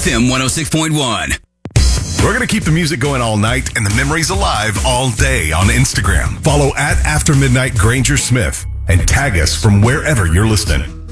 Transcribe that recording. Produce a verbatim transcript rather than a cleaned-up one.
F M one oh six point one. We're going to keep the music going all night and the memories alive all day on Instagram. Follow at After Midnight Granger Smith and tag us from wherever you're listening.